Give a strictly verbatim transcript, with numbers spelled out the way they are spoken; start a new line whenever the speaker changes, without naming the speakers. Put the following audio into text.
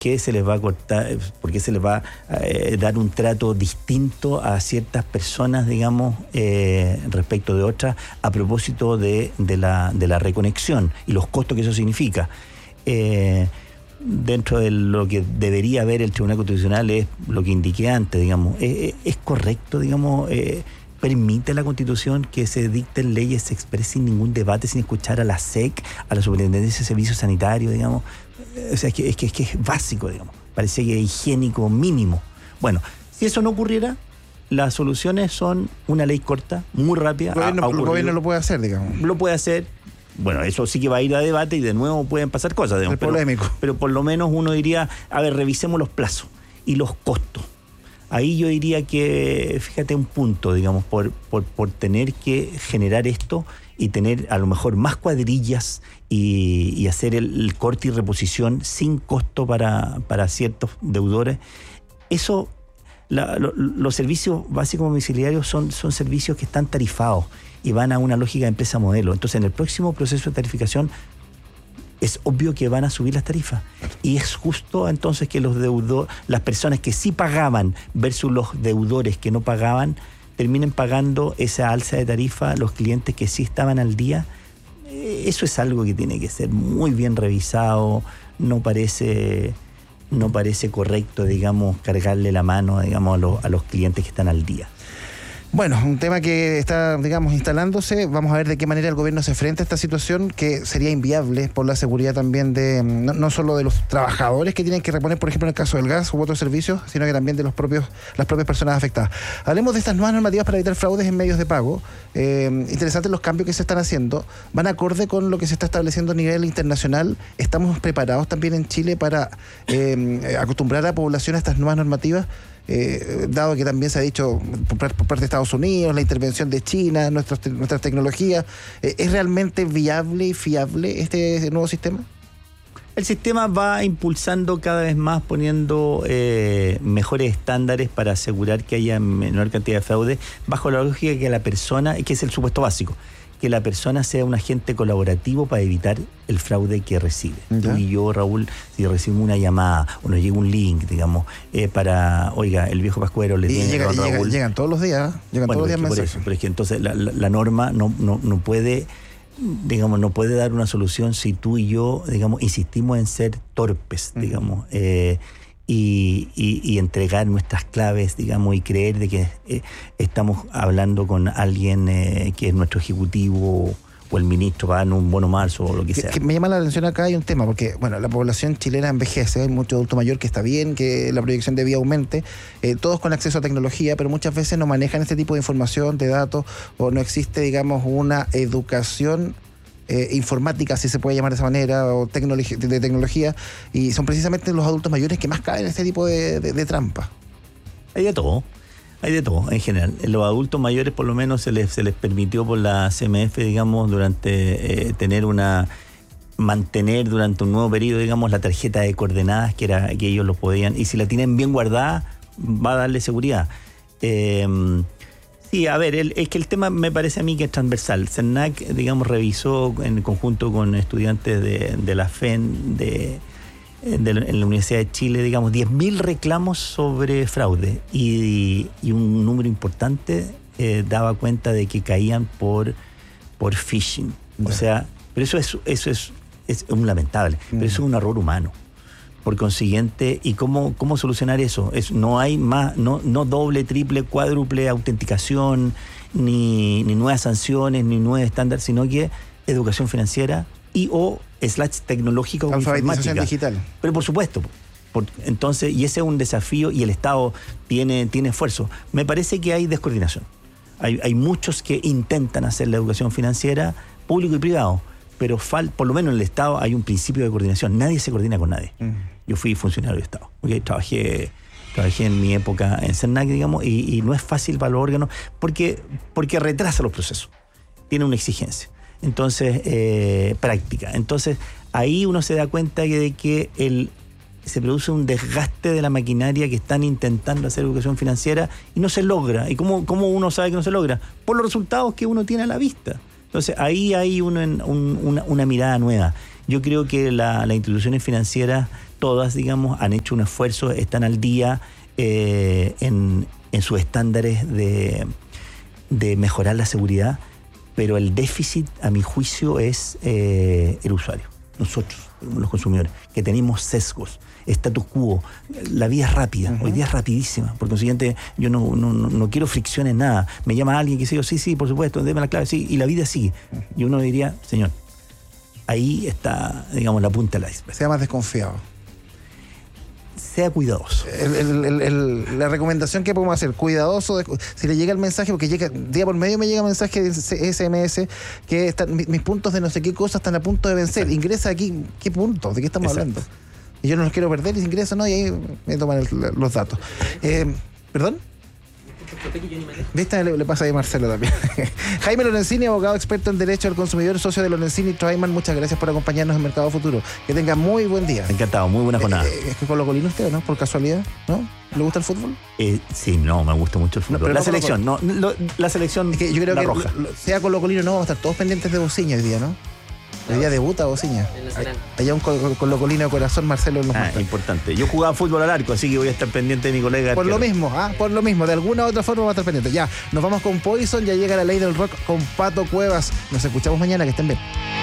qué se les va a cortar, por qué se les va a eh, dar un trato distinto a ciertas personas, digamos, eh, respecto de otras, a propósito de, de, la, de la reconexión y los costos que eso significa. Eh, dentro de lo que debería ver el Tribunal Constitucional es lo que indiqué antes, digamos. ¿Es, es correcto, digamos, eh, permite la Constitución que se dicten leyes, se expresen sin ningún debate, sin escuchar a la S E C, a la Superintendencia de Servicios Sanitarios, digamos? O sea, es que es, que, es, que es básico, digamos. Parece que es higiénico mínimo. Bueno, si eso no ocurriera, las soluciones son una ley corta, muy rápida.
El gobierno, el gobierno lo puede hacer, digamos.
Lo puede hacer. Bueno, eso sí que va a ir a debate y de nuevo pueden pasar cosas, digamos.
Es polémico.
Pero, pero por lo menos uno diría, a ver, revisemos los plazos y los costos. Ahí yo diría que, fíjate un punto, digamos, por, por, por tener que generar esto y tener a lo mejor más cuadrillas y, y hacer el, el corte y reposición sin costo para, para ciertos deudores. Eso, la, lo, los servicios básicos domiciliarios son, son servicios que están tarifados y van a una lógica de empresa modelo. Entonces, en el próximo proceso de tarificación es obvio que van a subir las tarifas. Y es justo entonces que los deudores, las personas que sí pagaban versus los deudores que no pagaban, terminen pagando esa alza de tarifa los clientes que sí estaban al día. Eso es algo que tiene que ser muy bien revisado. No parece, no parece correcto, digamos, cargarle la mano, digamos, a los, a los clientes que están al día.
Bueno, un tema que está, digamos, instalándose. Vamos a ver de qué manera el gobierno se enfrenta a esta situación, que sería inviable por la seguridad también de, no, no solo de los trabajadores que tienen que reponer, por ejemplo, en el caso del gas u otros servicios, sino que también de los propios, las propias personas afectadas. Hablemos de estas nuevas normativas para evitar fraudes en medios de pago. Eh, interesantes los cambios que se están haciendo. Van acorde con lo que se está estableciendo a nivel internacional. ¿Estamos preparados también en Chile para eh, acostumbrar a la población a estas nuevas normativas? Eh, dado que también se ha dicho por, por parte de Estados Unidos, la intervención de China, nuestros, nuestras tecnologías, eh, ¿es realmente viable y fiable este nuevo sistema?
El sistema va impulsando cada vez más, poniendo eh, mejores estándares para asegurar que haya menor cantidad de fraude, bajo la lógica que la persona, que es el supuesto básico, que la persona sea un agente colaborativo para evitar el fraude que recibe. ¿Ya? Tú y yo, Raúl, si recibimos una llamada o nos llega un link, digamos, eh, para, oiga, el viejo Pascuero le tiene
llega,
a Raúl.
Llega, llegan todos los días, llegan
bueno,
todos los días
mensajes. Por eso, pero es que entonces la, la, la norma no, no, no puede, digamos, no puede dar una solución si tú y yo, digamos, insistimos en ser torpes, uh-huh. digamos, eh, Y, y, y entregar nuestras claves, digamos, y creer de que eh, estamos hablando con alguien eh, que es nuestro ejecutivo o el ministro para dar un bono marzo o lo que, que sea.
Que me llama la atención acá hay un tema, porque bueno, la población chilena envejece, hay mucho adulto mayor que está bien, que la proyección de vida aumente, eh, todos con acceso a tecnología, pero muchas veces no manejan este tipo de información, de datos, o no existe, digamos, una educación Eh, informática, si se puede llamar de esa manera, o tecnología, de, de tecnología, y son precisamente los adultos mayores que más caen en este tipo de, de, de trampas.
Hay de todo, hay de todo en general. Los adultos mayores por lo menos se les, se les permitió por la C M F, digamos, durante eh, tener una, mantener durante un nuevo periodo, digamos, la tarjeta de coordenadas que era que ellos lo podían, y si la tienen bien guardada, va a darle seguridad. Eh, Sí, a ver, el, es que el tema me parece a mí que es transversal. CERNAC, digamos, revisó en conjunto con estudiantes de, de la F E N, de, de, en la Universidad de Chile, digamos, diez mil reclamos sobre fraude y, y un número importante eh, daba cuenta de que caían por, por phishing. Bueno. O sea, pero eso es, eso es, es un lamentable, mm. pero eso es un error humano. Por consiguiente, ¿y cómo, cómo solucionar eso? Es, no hay más, no, no doble, triple, cuádruple autenticación, ni, ni nuevas sanciones, ni nuevos estándares, sino que educación financiera y o slash tecnológica o
alfabetización digital.
Pero por supuesto, por, entonces, y ese es un desafío y el Estado tiene, tiene esfuerzo. Me parece que hay descoordinación. Hay, hay muchos que intentan hacer la educación financiera, público y privado, pero fal, por lo menos en el Estado hay un principio de coordinación. Nadie se coordina con nadie. Mm. Yo fui funcionario del Estado. Okay, trabajé, trabajé en mi época en CERNAC, digamos, y, y no es fácil para los órganos porque, porque retrasa los procesos. Tiene una exigencia. Entonces, eh, práctica. Entonces, ahí uno se da cuenta de que el, se produce un desgaste de la maquinaria que están intentando hacer educación financiera y no se logra. ¿Y cómo, cómo uno sabe que no se logra? Por los resultados que uno tiene a la vista. Entonces ahí hay uno en, un, una, una mirada nueva. Yo creo que la, las instituciones financieras, todas, digamos, han hecho un esfuerzo, están al día eh, en, en sus estándares de, de mejorar la seguridad, pero el déficit, a mi juicio, es eh, el usuario, nosotros, los consumidores, que tenemos sesgos. Status quo, la vida es rápida, uh-huh. Hoy día es rapidísima, por consiguiente yo no, no, no quiero fricciones, nada, me llama alguien que dice yo, sí, sí, por supuesto, déme la clave, sí, y la vida sigue, y uno diría, señor, ahí está, digamos, la punta del iceberg.
Sea más desconfiado.
Sea cuidadoso.
El, el, el, el, la recomendación que podemos hacer, cuidadoso, de, si le llega el mensaje, porque llega día por medio me llega un mensaje de S M S que están, mis, mis puntos de no sé qué cosa están a punto de vencer. Exacto. Ingresa aquí, ¿qué puntos? ¿De qué estamos Exacto. hablando? Y yo no los quiero perder, y ingreso, ¿no? Y ahí me toman el, los datos. Eh, ¿Perdón? ¿Viste? Le, le pasa ahí a Marcelo también. Jaime Lorenzini, abogado experto en Derecho al Consumidor, socio de Lorenzini Traiman, muchas gracias por acompañarnos en Mercado Futuro. Que tenga muy buen día.
Encantado, muy buena jornada.
Eh, ¿Es que colocolino usted, no? Por casualidad, ¿no? ¿Le gusta el fútbol?
Eh, sí, no, me gusta mucho el fútbol. No, la, no selección, no, lo, la selección,
es que yo creo
la
que
roja.
Lo, sea colocolino, no, vamos a estar todos pendientes de Bociña hoy día, ¿no? Hoy día debuta Bociña. Allá un colocolino de corazón, Marcelo. En los
ah, importante. Yo jugaba fútbol al arco, así que voy a estar pendiente de mi colega.
Por lo mismo, ¿ah? Por lo mismo. De alguna u otra forma va a estar pendiente. Ya, nos vamos con Poison, ya llega la ley del rock con Pato Cuevas. Nos escuchamos mañana, que estén bien.